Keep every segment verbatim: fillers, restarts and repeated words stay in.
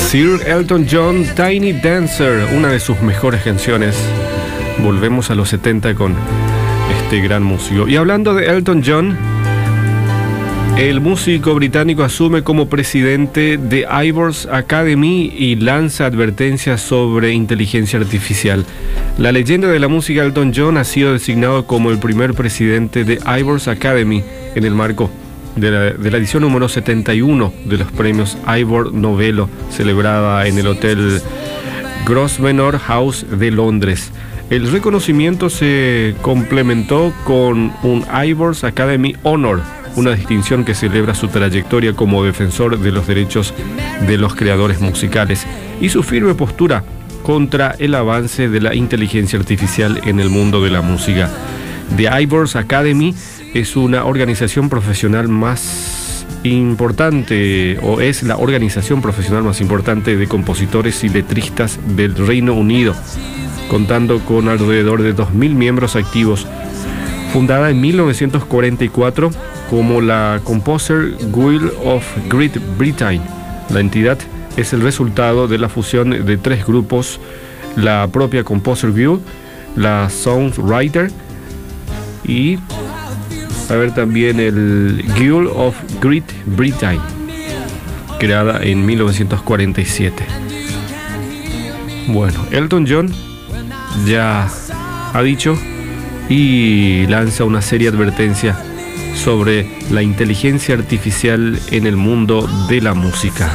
Sir Elton John, Tiny Dancer, una de sus mejores canciones. Volvemos a los setenta con este gran músico. Y hablando de Elton John, el músico británico asume como presidente de Ivors Academy y lanza advertencias sobre inteligencia artificial. La leyenda de la música Elton John ha sido designado como el primer presidente de Ivors Academy en el marco de la, de la edición número setenta y uno de los premios Ivor Novello, celebrada en el Hotel Grosvenor House de Londres. El reconocimiento se complementó con un Ivors Academy Honor, una distinción que celebra su trayectoria como defensor de los derechos de los creadores musicales y su firme postura contra el avance de la inteligencia artificial en el mundo de la música. The Ivors Academy es una organización profesional más importante, o es la organización profesional más importante de compositores y letristas del Reino Unido, contando con alrededor de dos mil miembros activos. Fundada en mil novecientos cuarenta y cuatro como la Composer Guild of Great Britain, la entidad es el resultado de la fusión de tres grupos: la propia Composer Guild, la Songwriter y a ver también el Guild of Great Britain, creada en mil novecientos cuarenta y siete. Bueno, Elton John ya ha dicho y lanza una seria advertencia sobre la inteligencia artificial en el mundo de la música.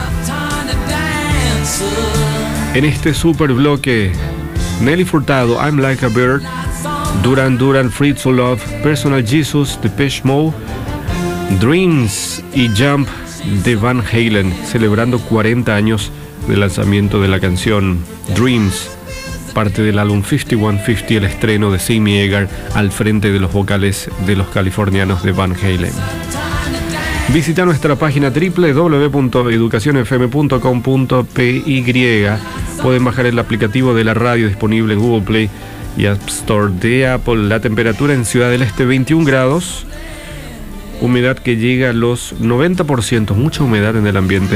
En este super bloque, Nelly Furtado, I'm Like a Bird, Duran Duran, Free to Love, Personal Jesus, Depeche Mode, Dreams y Jump de Van Halen, celebrando cuarenta años del lanzamiento de la canción Dreams, parte del álbum cincuenta y uno cincuenta, el estreno de Sammy Hagar al frente de los vocales de los californianos de Van Halen. Visita nuestra página doble u doble u doble u punto educación f m punto com punto p y. Pueden bajar el aplicativo de la radio disponible en Google Play y App Store de Apple. La temperatura en Ciudad del Este veintiún grados, humedad que llega a los noventa por ciento, mucha humedad en el ambiente.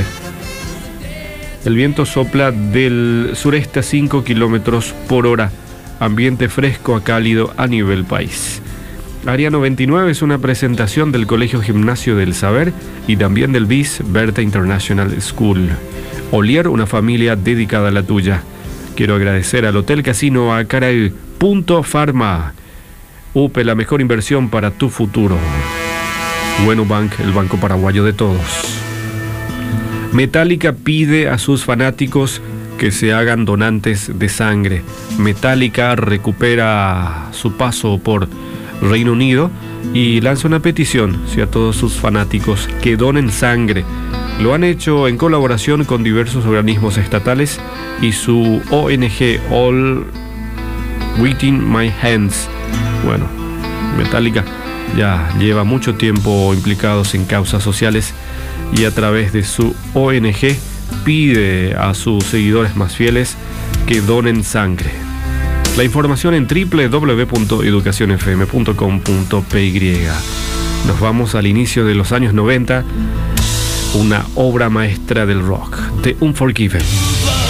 El viento sopla del sureste a cinco kilómetros por hora, ambiente fresco a cálido a nivel país. Área noventa y nueve es una presentación del Colegio Gimnasio del Saber y también del B I S Berta International School. Olier, una familia dedicada a la tuya. Quiero agradecer al Hotel Casino Acaray, Punto Pharma, U P E, la mejor inversión para tu futuro. Bueno Bank, el banco paraguayo de todos. Metallica pide a sus fanáticos que se hagan donantes de sangre. Metallica recupera su paso por Reino Unido y lanza una petición a todos sus fanáticos que donen sangre. Lo han hecho en colaboración con diversos organismos estatales y su O N G All Within My Hands. Bueno, Metallica ya lleva mucho tiempo implicados en causas sociales y a través de su O N G pide a sus seguidores más fieles que donen sangre. La información en doble u doble u doble u punto educación f m punto com punto p y. Nos vamos al inicio de los años noventa, una obra maestra del rock, The Unforgiven.